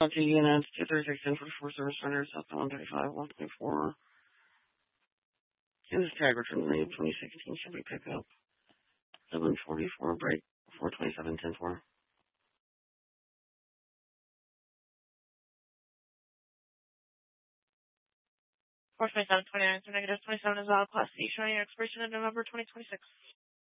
Kentucky units, 236 for service centers, South 135, 124. Kansas tag return May 2016 should be picked up. 744 break 427 10-4. 427.29, so negative 27 is out of Class C, showing your expiration in November 2026.